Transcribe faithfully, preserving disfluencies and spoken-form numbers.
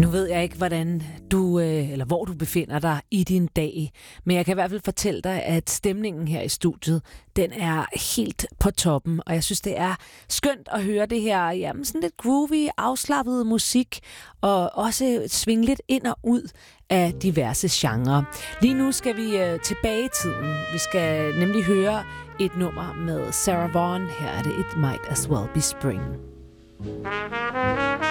Nu ved jeg ikke, hvordan du, eller hvor du befinder dig i din dag, men jeg kan i hvert fald fortælle dig, at stemningen her i studiet, den er helt på toppen, og jeg synes, det er skønt at høre det her, jamen sådan lidt groovy, afslappet musik, og også svinge lidt ind og ud af diverse genrer. Lige nu skal vi øh, tilbage i tiden. Vi skal nemlig høre et nummer med Sarah Vaughan. Her er det It Might As Well Be Spring.